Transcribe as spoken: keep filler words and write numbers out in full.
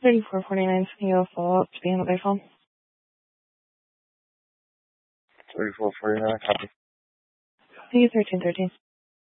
thirty-four forty-nine, can you follow up to be handled by phone? thirty-four forty-nine, copy. Thank you, thirteen thirteen.